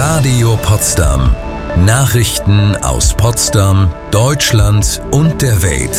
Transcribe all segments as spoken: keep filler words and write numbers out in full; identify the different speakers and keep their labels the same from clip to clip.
Speaker 1: Radio Potsdam. Nachrichten aus Potsdam, Deutschland und der Welt.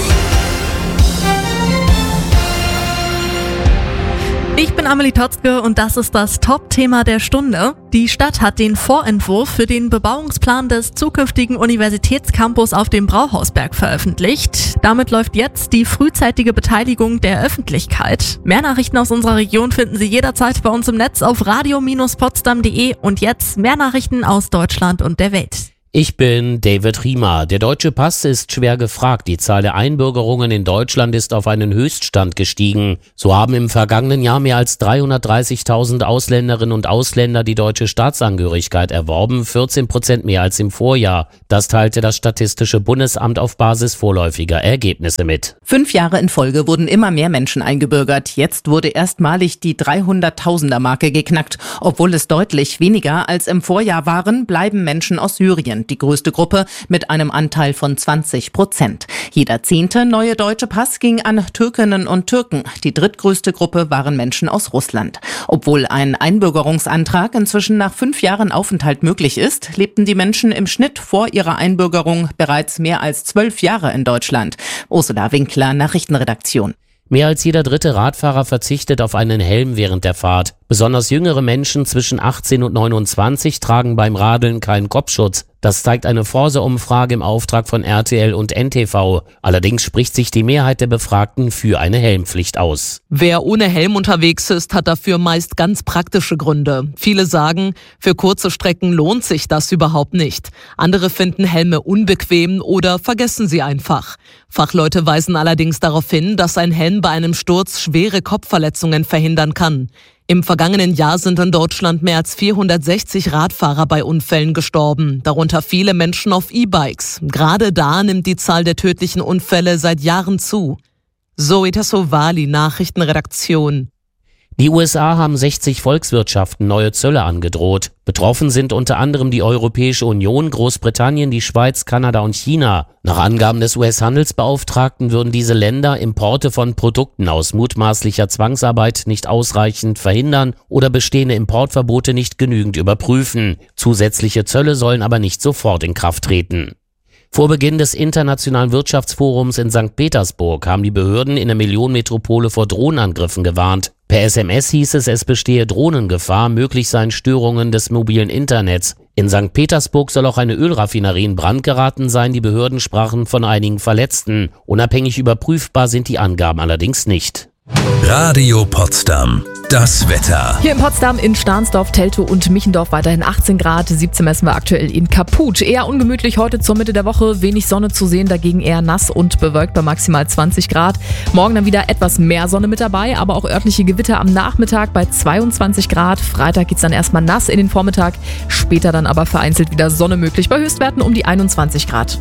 Speaker 2: Ich bin Amelie Totzke und das ist das Top-Thema der Stunde. Die Stadt hat den Vorentwurf für den Bebauungsplan des zukünftigen Universitätscampus auf dem Brauhausberg veröffentlicht. Damit läuft jetzt die frühzeitige Beteiligung der Öffentlichkeit. Mehr Nachrichten aus unserer Region finden Sie jederzeit bei uns im Netz auf radio Bindestrich potsdam punkt de und jetzt mehr Nachrichten aus Deutschland und der Welt.
Speaker 3: Ich bin David Riemer. Der deutsche Pass ist schwer gefragt. Die Zahl der Einbürgerungen in Deutschland ist auf einen Höchststand gestiegen. So haben im vergangenen Jahr mehr als dreihundertdreißigtausend Ausländerinnen und Ausländer die deutsche Staatsangehörigkeit erworben, vierzehn Prozent mehr als im Vorjahr. Das teilte das Statistische Bundesamt auf Basis vorläufiger Ergebnisse mit.
Speaker 4: Fünf Jahre in Folge wurden immer mehr Menschen eingebürgert. Jetzt wurde erstmalig die dreihunderttausender-Marke geknackt. Obwohl es deutlich weniger als im Vorjahr waren, bleiben Menschen aus Syrien die größte Gruppe mit einem Anteil von zwanzig Prozent. Jeder zehnte neue deutsche Pass ging an Türkinnen und Türken. Die drittgrößte Gruppe waren Menschen aus Russland. Obwohl ein Einbürgerungsantrag inzwischen nach fünf Jahren Aufenthalt möglich ist, lebten die Menschen im Schnitt vor ihrer Einbürgerung bereits mehr als zwölf Jahre in Deutschland. Ursula Winkler, Nachrichtenredaktion.
Speaker 3: Mehr als jeder dritte Radfahrer verzichtet auf einen Helm während der Fahrt. Besonders jüngere Menschen zwischen achtzehn und neunundzwanzig tragen beim Radeln keinen Kopfschutz. Das zeigt eine Forsa-Umfrage im Auftrag von R T L und N T V. Allerdings spricht sich die Mehrheit der Befragten für eine Helmpflicht aus.
Speaker 5: Wer ohne Helm unterwegs ist, hat dafür meist ganz praktische Gründe. Viele sagen, für kurze Strecken lohnt sich das überhaupt nicht. Andere finden Helme unbequem oder vergessen sie einfach. Fachleute weisen allerdings darauf hin, dass ein Helm bei einem Sturz schwere Kopfverletzungen verhindern kann. Im vergangenen Jahr sind in Deutschland mehr als vierhundertsechzig Radfahrer bei Unfällen gestorben, darunter viele Menschen auf E-Bikes. Gerade da nimmt die Zahl der tödlichen Unfälle seit Jahren zu. Zoe Tassovali, Nachrichtenredaktion.
Speaker 3: Die U S A haben sechzig Volkswirtschaften neue Zölle angedroht. Betroffen sind unter anderem die Europäische Union, Großbritannien, die Schweiz, Kanada und China. Nach Angaben des U S-Handelsbeauftragten würden diese Länder Importe von Produkten aus mutmaßlicher Zwangsarbeit nicht ausreichend verhindern oder bestehende Importverbote nicht genügend überprüfen. Zusätzliche Zölle sollen aber nicht sofort in Kraft treten. Vor Beginn des Internationalen Wirtschaftsforums in Sankt Petersburg haben die Behörden in der Millionenmetropole vor Drohnenangriffen gewarnt. Per S M S hieß es, es bestehe Drohnengefahr, möglich seien Störungen des mobilen Internets. In Sankt Petersburg soll auch eine Ölraffinerie in Brand geraten sein. Die Behörden sprachen von einigen Verletzten. Unabhängig überprüfbar sind die Angaben allerdings nicht.
Speaker 1: Radio Potsdam. Das Wetter.
Speaker 2: Hier in Potsdam, in Stahnsdorf, Teltow und Michendorf weiterhin achtzehn Grad, siebzehn messen wir aktuell in Kaput. Eher ungemütlich heute zur Mitte der Woche, wenig Sonne zu sehen, dagegen eher nass und bewölkt bei maximal zwanzig Grad. Morgen dann wieder etwas mehr Sonne mit dabei, aber auch örtliche Gewitter am Nachmittag bei zweiundzwanzig Grad. Freitag geht's dann erstmal nass in den Vormittag, später dann aber vereinzelt wieder Sonne möglich bei Höchstwerten um die einundzwanzig Grad.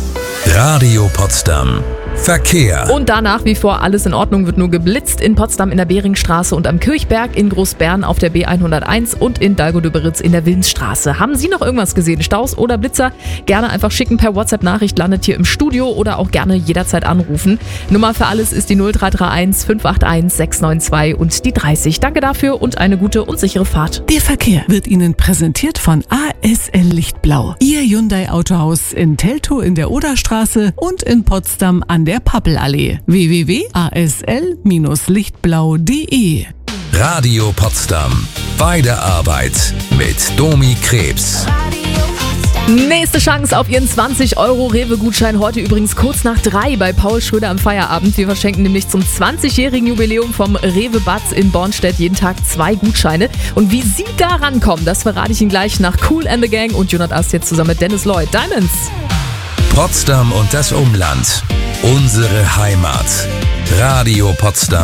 Speaker 1: Radio Potsdam. Verkehr.
Speaker 2: Und da nach wie vor alles in Ordnung, wird nur geblitzt in Potsdam in der Beringstraße und am Kirchberg, in Großbern auf der B hunderteins und in Dalgo-Döberitz in der Willensstraße. Haben Sie noch irgendwas gesehen? Staus oder Blitzer? Gerne einfach schicken per WhatsApp-Nachricht, landet hier im Studio oder auch gerne jederzeit anrufen. Nummer für alles ist die null drei drei eins fünf acht eins sechs neun zwei und die dreißig. Danke dafür und eine gute und sichere Fahrt.
Speaker 6: Der Verkehr wird Ihnen präsentiert von A S L Lichtblau. Ihr Hyundai-Autohaus in Teltow in der Oderstraße und in Potsdam an der Pappelallee. w w w punkt a s l lichtblau punkt de
Speaker 1: Radio Potsdam. Bei der Arbeit mit Domi Krebs.
Speaker 2: Nächste Chance auf Ihren zwanzig Euro Rewe-Gutschein. Heute übrigens kurz nach drei bei Paul Schröder am Feierabend. Wir verschenken nämlich zum zwanzigjährigen Jubiläum vom Rewe Batz in Bornstedt jeden Tag zwei Gutscheine. Und wie Sie da rankommen, das verrate ich Ihnen gleich nach Kool and the Gang und Jonat Ast jetzt zusammen mit Dennis Lloyd. Diamonds.
Speaker 1: Potsdam und das Umland. Unsere Heimat. Radio Potsdam.